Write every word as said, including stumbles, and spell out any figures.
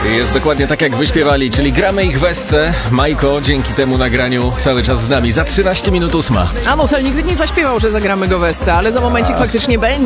Jest dokładnie tak, jak wyśpiewali, czyli gramy ich w esce. Majko dzięki temu nagraniu cały czas z nami. Za trzynaście minut ósma. A Nosel nigdy nie zaśpiewał, że zagramy go w esce, ale za momencik faktycznie będzie.